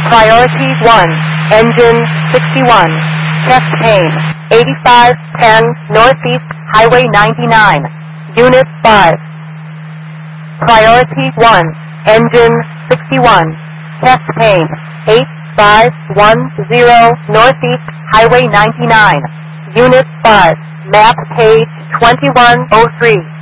Priority 1, engine 61, chest pain, 8510 Northeast Highway 99, Unit 5. Priority 1, engine 61, chest pain, 8510 Northeast Highway 99, Unit 5, map page 2103.